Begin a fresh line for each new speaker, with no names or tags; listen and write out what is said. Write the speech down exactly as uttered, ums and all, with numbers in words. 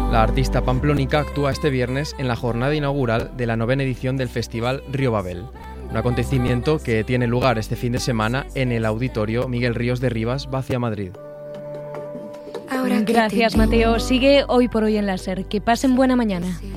La artista pamplónica actúa este viernes en la jornada inaugural de la novena edición del Festival Río Babel, un acontecimiento que tiene lugar este fin de semana en el Auditorio Miguel Ríos de Rivas, Vacia, Madrid.
Gracias, Mateo. Sigue Hoy por Hoy en la SER. Que pasen buena mañana.